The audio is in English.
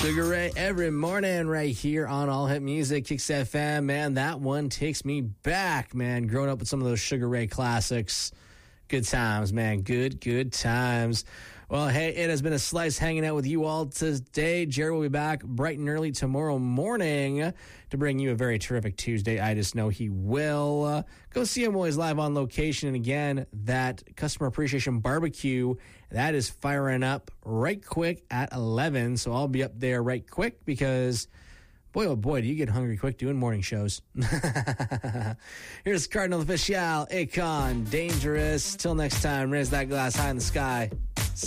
Sugar Ray every morning right here on All Hit Music, Kicks FM. Man, that one takes me back, man. Growing up with some of those Sugar Ray classics. Good times, man. Good times. Well, hey, it has been a slice hanging out with you all today. Jerry will be back bright and early tomorrow morning to bring you a very terrific Tuesday. I just know he will. Go see him while he's live on location. And again, that Customer Appreciation Barbecue, that is firing up right quick at 11. So I'll be up there right quick because... boy, oh boy, do you get hungry quick doing morning shows. Here's Cardinal Official, Akon, Dangerous. Till next time, raise that glass high in the sky.